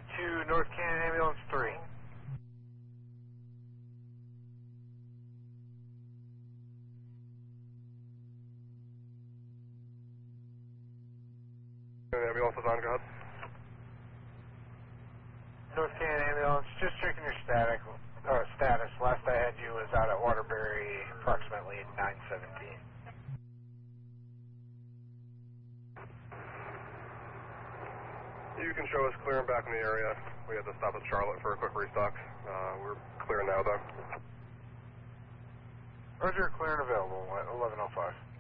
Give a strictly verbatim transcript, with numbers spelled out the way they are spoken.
to North Cannon Ambulance three. Ambulance is on, go ahead. North Cannon Ambulance, just checking your static, or status. Last I had you was out at Waterbury approximately at nine seventeen. You can show us clear and back in the area. We had to stop at Charlotte for a quick restock. Uh, we're clear now, though. Roger, clear and available at eleven oh five.